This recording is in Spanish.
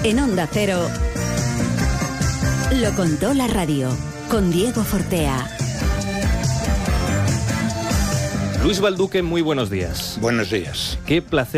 En Onda Cero, lo contó la radio, con Diego Fortea. Luis Balduque, muy buenos días. Buenos días. Qué placer